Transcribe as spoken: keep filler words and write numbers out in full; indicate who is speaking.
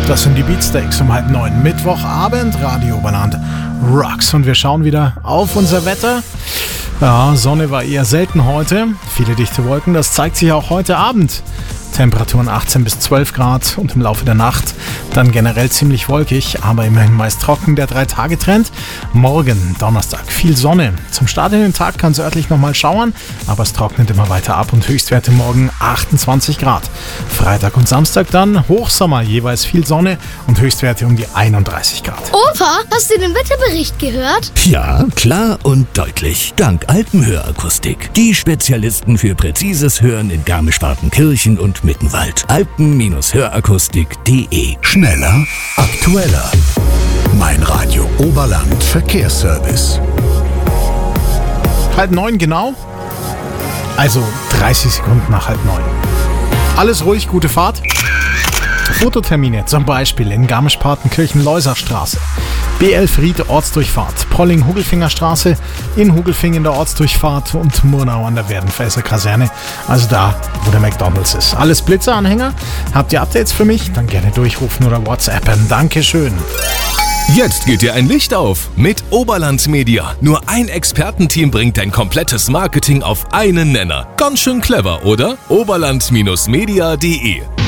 Speaker 1: Das sind die Beatsteaks um halb neun. Mittwochabend, Radio Oberland Rocks. Und wir schauen wieder auf unser Wetter. Ja, Sonne war eher selten heute. Viele dichte Wolken, das zeigt sich auch heute Abend. Temperaturen achtzehn bis zwölf Grad und im Laufe der Nacht dann generell ziemlich wolkig, aber immerhin meist trocken, der drei-Tage-Trend. Morgen, Donnerstag, viel Sonne. Zum Start in den Tag kann es örtlich nochmal schauern, aber es trocknet immer weiter ab und Höchstwerte morgen achtundzwanzig Grad. Freitag und Samstag dann Hochsommer, jeweils viel Sonne und Höchstwerte um die einunddreißig Grad.
Speaker 2: Opa, hast du den Wetterbericht gehört?
Speaker 3: Ja, klar und deutlich. Dank Alpenhörakustik. Die Spezialisten für präzises Hören in Garmisch-Partenkirchen und Mittenwald. alpen-hörakustik punkt de.
Speaker 4: Schneller, aktueller. Mein Radio Oberland Verkehrsservice.
Speaker 1: Halb neun genau, also dreißig Sekunden nach halb neun. Alles ruhig, gute Fahrt. Fototermine zum Beispiel in Garmisch-Partenkirchen-Loisachstraße, B elf Ried Ortsdurchfahrt, Polling-Hugelfingerstraße, in Hugelfing in der Ortsdurchfahrt und Murnau an der Werdenfelser Kaserne, also da, wo der McDonalds ist. Alles Blitzeranhänger. Habt ihr Updates für mich? Dann gerne durchrufen oder WhatsAppen. Dankeschön.
Speaker 5: Jetzt geht dir ein Licht auf mit Oberland Media. Nur ein Expertenteam bringt dein komplettes Marketing auf einen Nenner. Ganz schön clever, oder? oberland Bindestrich media punkt de